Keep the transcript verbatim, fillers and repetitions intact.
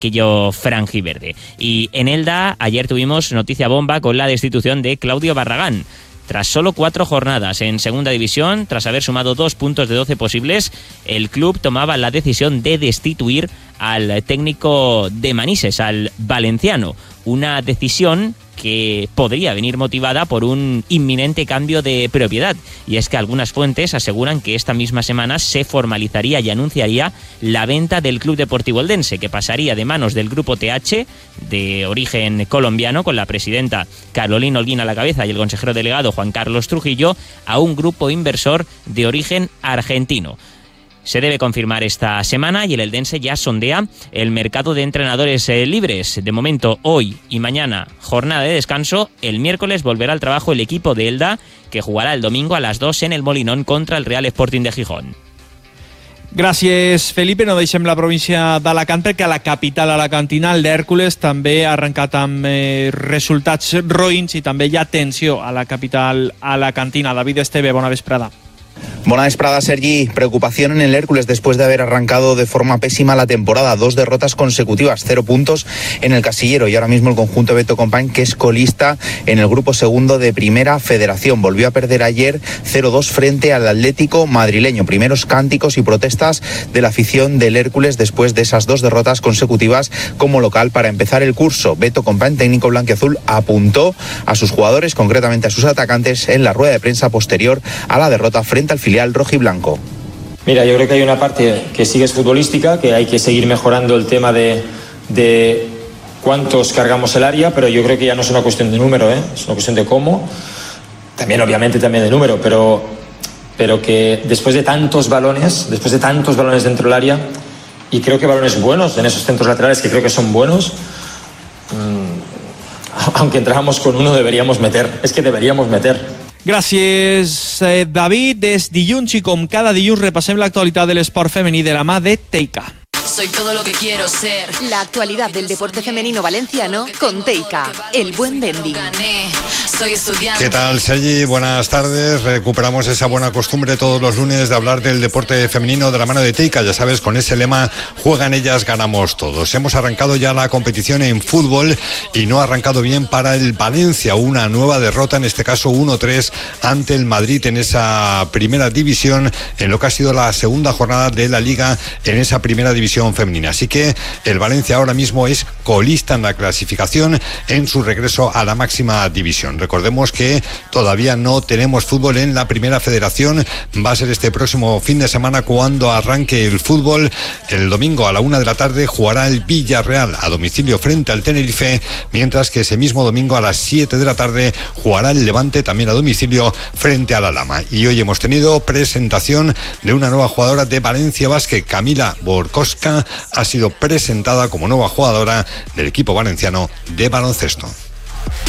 banquillo franjiverde. Y en Elda ayer tuvimos noticia bomba con la destitución de Claudio Barragán. Tras solo cuatro jornadas en segunda división, tras haber sumado dos puntos de doce posibles, el club tomaba la decisión de destituir al técnico de Manises, al valenciano. Una decisión que podría venir motivada por un inminente cambio de propiedad. Y es que algunas fuentes aseguran que esta misma semana se formalizaría y anunciaría la venta del Club Deportivo Eldense, que pasaría de manos del Grupo T H, de origen colombiano, con la presidenta Carolina Holguín a la cabeza y el consejero delegado Juan Carlos Trujillo, a un grupo inversor de origen argentino. Se debe confirmar esta semana y el Eldense ya sondea el mercado de entrenadores eh, libres. De momento, hoy y mañana, jornada de descanso. El miércoles volverá al trabajo el equipo de Elda, que jugará el domingo a las dos en el Molinón contra el Real Sporting de Gijón. Gràcies, Felipe. No deixem la província d'Alacant perquè a la capital alacantina el d'Hèrcules també ha arrencat amb eh, resultats roïns i també hi ha tensió a la capital alacantina. David Esteve, bona vesprada. Buena vesprada, Sergi. Preocupación en el Hércules después de haber arrancado de forma pésima la temporada. Dos derrotas consecutivas, cero puntos en el casillero. Y ahora mismo el conjunto Beto Compañ, que es colista en el grupo segundo de Primera Federación. Volvió a perder ayer cero dos frente al Atlético madrileño. Primeros cánticos y protestas de la afición del Hércules después de esas dos derrotas consecutivas como local para empezar el curso. Beto Compañ, técnico blanquiazul, apuntó a sus jugadores, concretamente a sus atacantes, en la rueda de prensa posterior a la derrota frente al filial rojiblanco. Mira, yo creo que hay una parte que sigue es futbolística, que hay que seguir mejorando el tema de, de cuántos cargamos el área, pero yo creo que ya no es una cuestión de número, ¿eh? Es una cuestión de cómo, también obviamente también de número, pero, pero que después de tantos balones, después de tantos balones dentro del área, y creo que balones buenos en esos centros laterales que creo que son buenos, mmm, aunque entráramos con uno deberíamos meter, es que deberíamos meter. Gràcies, eh, David. Des dilluns i com cada dilluns repassem l'actualitat de l'esport femení de la mà de Teica. Soy todo lo que quiero ser. La actualidad del deporte femenino valenciano con Teica, el buen vending. Soy estudiante. ¿Qué tal, Sergi? Buenas tardes. Recuperamos esa buena costumbre todos los lunes de hablar del deporte femenino de la mano de Teica. Ya sabes, con ese lema, juegan ellas, ganamos todos. Hemos arrancado ya la competición en fútbol y no ha arrancado bien para el Valencia. Una nueva derrota, en este caso uno tres ante el Madrid en esa primera división, en lo que ha sido la segunda jornada de la Liga en esa primera división femenina. Así que el Valencia ahora mismo es colista en la clasificación en su regreso a la máxima división. Recordemos que todavía no tenemos fútbol en la Primera Federación. Va a ser este próximo fin de semana cuando arranque el fútbol. El domingo a la una de la tarde jugará el Villarreal a domicilio frente al Tenerife, mientras que ese mismo domingo a las siete de la tarde jugará el Levante también a domicilio frente a la Lama. Y hoy hemos tenido presentación de una nueva jugadora de Valencia Basket. Camila Borkowska ha sido presentada como nueva jugadora del equipo valenciano de baloncesto.